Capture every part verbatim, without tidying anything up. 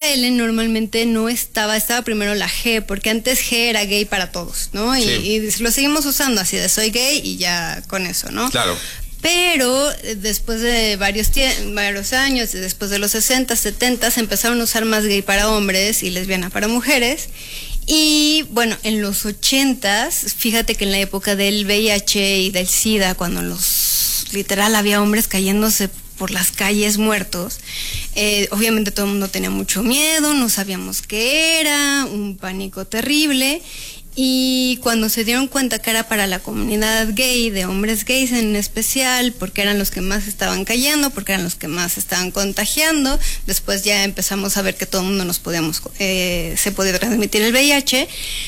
la L normalmente no estaba, estaba primero la G, porque antes G era gay para todos, ¿no? Y, sí. y lo seguimos usando así de soy gay y ya con eso, ¿no? Claro. Pero después de varios, varios años, después de los sesenta, setenta, se empezaron a usar más gay para hombres y lesbiana para mujeres. Y bueno, en los ochentas, fíjate que en la época del V I H y del SIDA, cuando los literal había hombres cayéndose por las calles muertos, eh, obviamente todo el mundo tenía mucho miedo, no sabíamos qué era, un pánico terrible. Y cuando se dieron cuenta que era para la comunidad gay, de hombres gays en especial, porque eran los que más estaban cayendo, porque eran los que más estaban contagiando, después ya empezamos a ver que todo el mundo nos podíamos, eh, se podía transmitir el V I H,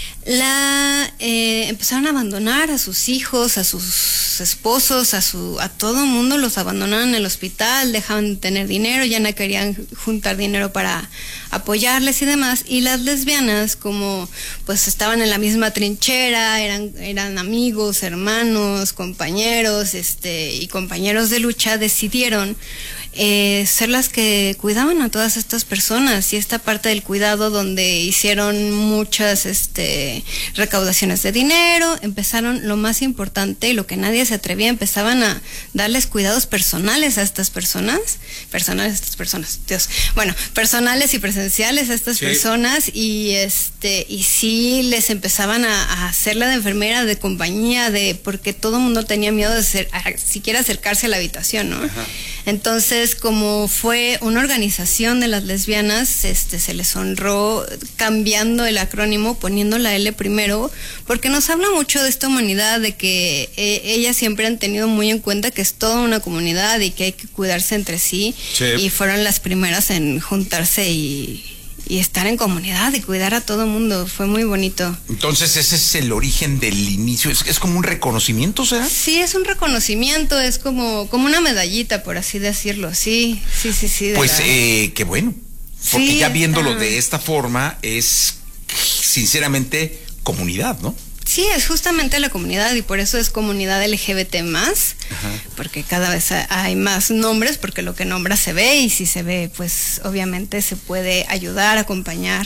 la eh, empezaron a abandonar a sus hijos, a sus esposos, a su a todo el mundo, los abandonaron en el hospital, dejaban de tener dinero, ya no querían juntar dinero para apoyarles y demás. Y las lesbianas, como pues estaban en la misma trinchera, eran eran amigos, hermanos, compañeros, este y compañeros de lucha, decidieron Eh, ser las que cuidaban a todas estas personas, y esta parte del cuidado donde hicieron muchas este, recaudaciones de dinero, empezaron lo más importante y lo que nadie se atrevía, empezaban a darles cuidados personales a estas personas, personales a estas personas, Dios, bueno, personales y presenciales a estas sí. personas, y este y sí les empezaban a, a hacerla de enfermera, de compañía, de porque todo el mundo tenía miedo de ser, a, siquiera acercarse a la habitación, ¿no? Ajá. Entonces, como fue una organización de las lesbianas, este se les honró cambiando el acrónimo, poniendo la L primero, porque nos habla mucho de esta humanidad, de que eh, ellas siempre han tenido muy en cuenta que es toda una comunidad y que hay que cuidarse entre sí, sí. y fueron las primeras en juntarse y y estar en comunidad y cuidar a todo el mundo. Fue muy bonito. Entonces ese es el origen del inicio, es, es como un reconocimiento, ¿será? Sí, es un reconocimiento, es como, como una medallita, por así decirlo, sí, sí, sí, sí. Pues eh, qué bueno, porque sí, ya viéndolo está. de esta forma es sinceramente comunidad, ¿no? Sí, es justamente la comunidad, y por eso es comunidad L G B T más, Ajá. porque cada vez hay más nombres, porque lo que nombra se ve, y si se ve, pues obviamente se puede ayudar, acompañar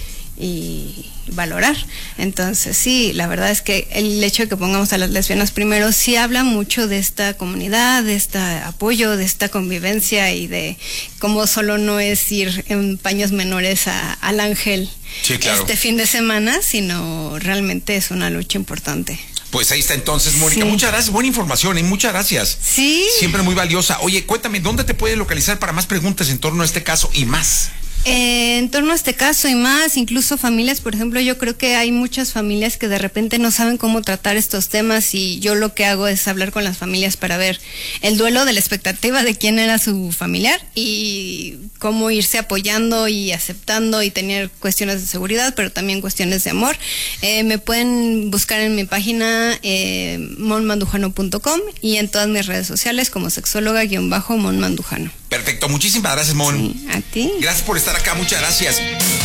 y valorar. Entonces sí, la verdad es que el hecho de que pongamos a las lesbianas primero sí habla mucho de esta comunidad, de este apoyo, de esta convivencia, y de cómo solo no es ir en paños menores a, al ángel sí, claro. este fin de semana, sino realmente es una lucha importante. Pues ahí está entonces, Mónica. Sí. Muchas gracias, buena información y muchas gracias. Sí. Siempre muy valiosa. Oye, cuéntame, ¿dónde te puedes localizar para más preguntas en torno a este caso y más? Eh, en torno a este caso y más, incluso familias, por ejemplo, yo creo que hay muchas familias que de repente no saben cómo tratar estos temas, y yo lo que hago es hablar con las familias para ver el duelo de la expectativa de quién era su familiar y cómo irse apoyando y aceptando, y tener cuestiones de seguridad, pero también cuestiones de amor. Eh, me pueden buscar en mi página eh, mon mandujano punto com y en todas mis redes sociales como sexóloga-mon mandujano. Perfecto, muchísimas gracias, Mon. Sí, a ti. Gracias por estar acá, muchas gracias.